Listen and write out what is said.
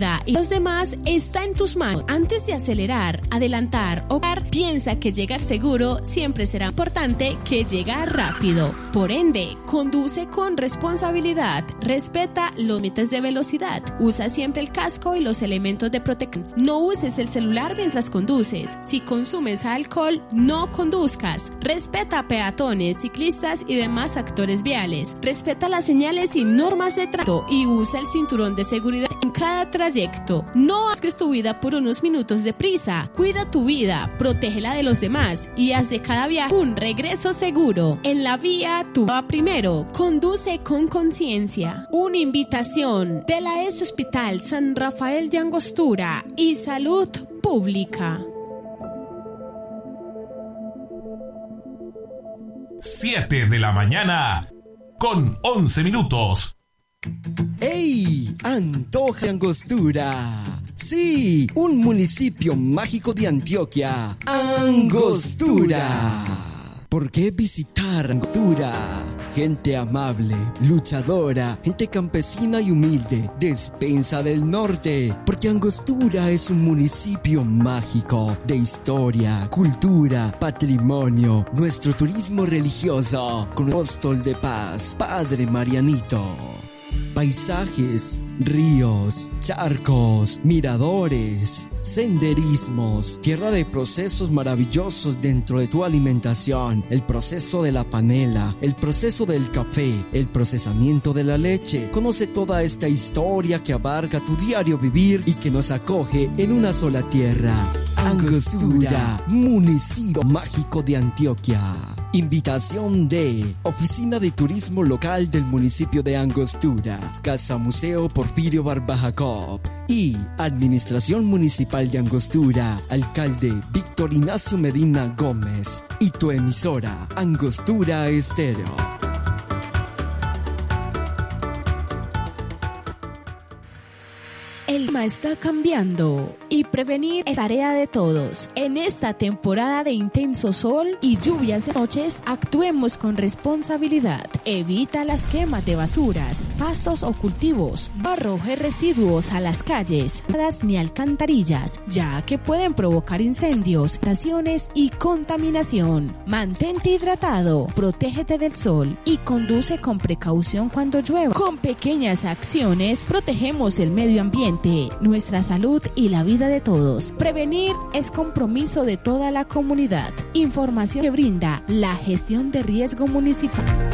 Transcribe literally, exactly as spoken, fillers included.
y los demás está en tus manos. Antes de acelerar, adelantar o parar, piensa que llegar seguro siempre será importante que llegar rápido. Por ende, conduce con responsabilidad, respeta los límites de velocidad, usa siempre el casco y los elementos de protección. No uses el celular mientras conduces. Si consumes alcohol, no conduzcas. Respeta a peatones, ciclistas y demás actores viales. Respeta las señales y normas de tránsito y usa el cinturón de seguridad en cada trayecto. No hagas tu vida por unos minutos de prisa. Cuida tu vida, protégela de los demás y haz de cada viaje un regreso seguro. En la vía, tú va primero. Conduce con conciencia. Una invitación de la E S Hospital San Rafael de Angostura y Salud Pública. siete de la mañana con once minutos. ¡Ey! Antoja Angostura. Sí, un municipio mágico de Antioquia. Angostura. ¿Por qué visitar Angostura? Gente amable, luchadora, gente campesina y humilde, despensa del norte. Porque Angostura es un municipio mágico de historia, cultura, patrimonio, nuestro turismo religioso con el apóstol de paz, Padre Marianito. Paisajes, ríos, charcos, miradores, senderismos, tierra de procesos maravillosos dentro de tu alimentación, el proceso de la panela, el proceso del café, el procesamiento de la leche. Conoce toda esta historia que abarca tu diario vivir y que nos acoge en una sola tierra. Angostura, municipio mágico de Antioquia. Invitación de Oficina de Turismo Local del municipio de Angostura, Casa Museo Porfirio Barbajacop y Administración Municipal de Angostura, Alcalde Víctor Ignacio Medina Gómez y tu emisora Angostura Estéreo. El clima está cambiando y prevenir es tarea de todos. En esta temporada de intenso sol y lluvias de noches, actuemos con responsabilidad. Evita las quemas de basuras, pastos o cultivos. No arroje residuos a las calles, ni alcantarillas, ya que pueden provocar incendios, estaciones y contaminación. Mantente hidratado, protégete del sol y conduce con precaución cuando llueva. Con pequeñas acciones protegemos el medio ambiente, nuestra salud y la vida de todos. Prevenir es compromiso de toda la comunidad. Información que brinda la Gestión de Riesgo Municipal.